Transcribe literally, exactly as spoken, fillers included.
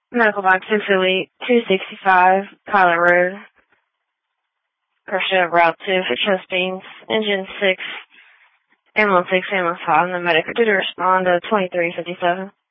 Medical box six Elite, two sixty-five, Pilot Road. Pressure route two for chest beams. Engine six, ambulance six, ambulance five, and the medic did respond to twenty-three fifty-seven.